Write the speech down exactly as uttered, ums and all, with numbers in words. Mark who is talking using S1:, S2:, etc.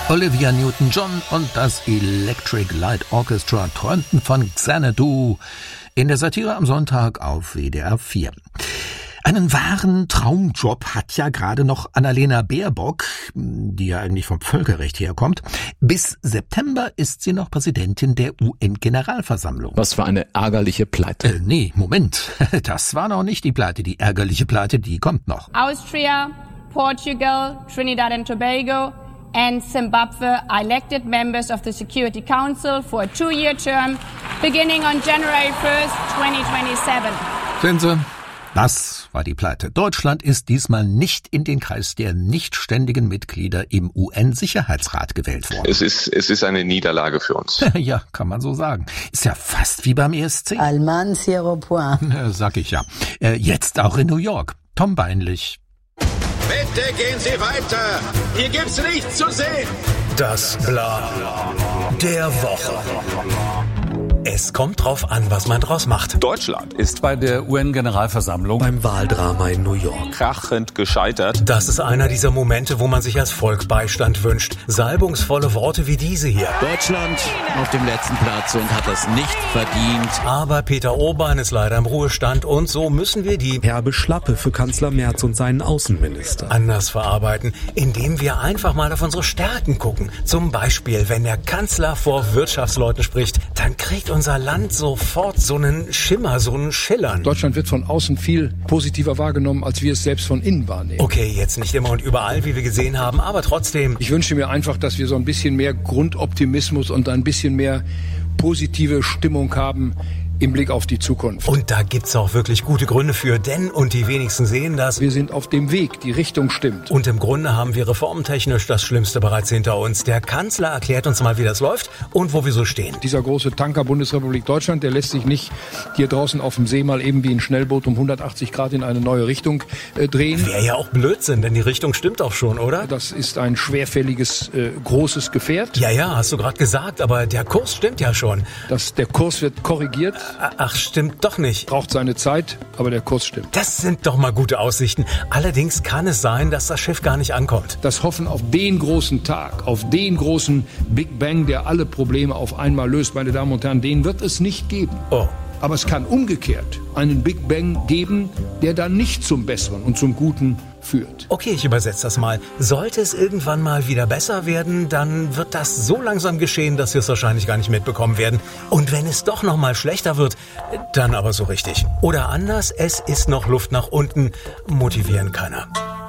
S1: Olivia Newton-John und das Electric Light Orchestra träumten von Xanadu in der Satire am Sonntag auf W D R vier. Einen wahren Traumjob hat ja gerade noch Annalena Baerbock, die ja eigentlich vom Völkerrecht herkommt. Bis September ist sie noch Präsidentin der U N-Generalversammlung.
S2: Was für eine ärgerliche Pleite.
S1: Äh, nee, Moment. Das war noch nicht die Pleite. Die ärgerliche Pleite, die kommt noch.
S3: Austria, Portugal, Trinidad and Tobago and Zimbabwe elected members of the Security Council for a two-year term beginning on January first, twenty twenty-seven.
S1: Sehen Sie? Das war die Pleite. Deutschland ist diesmal nicht in den Kreis der nicht ständigen Mitglieder im U N-Sicherheitsrat gewählt worden.
S4: Es ist, es ist eine Niederlage für uns.
S1: Ja, kann man so sagen. Ist ja fast wie beim E S C.
S5: Allemand, zero point.
S1: Sag ich ja. Jetzt auch in New York. Tom Beinlich.
S6: Bitte gehen Sie weiter. Hier gibt's nichts zu sehen.
S7: Das Bla der Woche. Es kommt drauf an, was man draus macht.
S8: Deutschland ist bei der U N-Generalversammlung
S7: beim Wahldrama in New York
S8: krachend gescheitert.
S7: Das ist einer dieser Momente, wo man sich als Volk Beistand wünscht. Salbungsvolle Worte wie diese hier.
S9: Deutschland auf dem letzten Platz und hat das nicht verdient.
S7: Aber Peter Orban ist leider im Ruhestand und so müssen wir die
S10: herbe Schlappe für Kanzler Merz und seinen Außenminister
S7: anders verarbeiten, indem wir einfach mal auf unsere Stärken gucken. Zum Beispiel, wenn der Kanzler vor Wirtschaftsleuten spricht, dann kriegt unser Land sofort so einen Schimmer, so einen Schillern.
S11: Deutschland wird von außen viel positiver wahrgenommen, als wir es selbst von innen wahrnehmen.
S7: Okay, jetzt nicht immer und überall, wie wir gesehen haben, aber trotzdem.
S11: Ich wünsche mir einfach, dass wir so ein bisschen mehr Grundoptimismus und ein bisschen mehr positive Stimmung haben im Blick auf die Zukunft.
S7: Und da gibt's auch wirklich gute Gründe für, denn, und die wenigsten sehen das,
S11: wir sind auf dem Weg, die Richtung stimmt.
S7: Und im Grunde haben wir reformtechnisch das Schlimmste bereits hinter uns. Der Kanzler erklärt uns mal, wie das läuft und wo wir so stehen.
S11: Dieser große Tanker Bundesrepublik Deutschland, der lässt sich nicht hier draußen auf dem See mal eben wie ein Schnellboot um hundertachtzig Grad in eine neue Richtung äh, drehen.
S7: Wäre ja auch Blödsinn, denn die Richtung stimmt auch schon, oder?
S11: Das ist ein schwerfälliges, äh, großes Gefährt.
S7: Ja, ja, hast du gerade gesagt, aber der Kurs stimmt ja schon.
S11: Das, der Kurs wird korrigiert.
S7: Ach, stimmt doch nicht.
S11: Braucht seine Zeit, aber der Kurs stimmt.
S7: Das sind doch mal gute Aussichten. Allerdings kann es sein, dass das Schiff gar nicht ankommt.
S11: Das Hoffen auf den großen Tag, auf den großen Big Bang, der alle Probleme auf einmal löst, meine Damen und Herren, den wird es nicht geben.
S7: Oh.
S11: Aber es kann umgekehrt einen Big Bang geben, der dann nicht zum Besseren und zum Guten führt.
S7: Okay, ich übersetze das mal. Sollte es irgendwann mal wieder besser werden, dann wird das so langsam geschehen, dass wir es wahrscheinlich gar nicht mitbekommen werden. Und wenn es doch noch mal schlechter wird, dann aber so richtig. Oder anders, es ist noch Luft nach unten, motivieren keiner.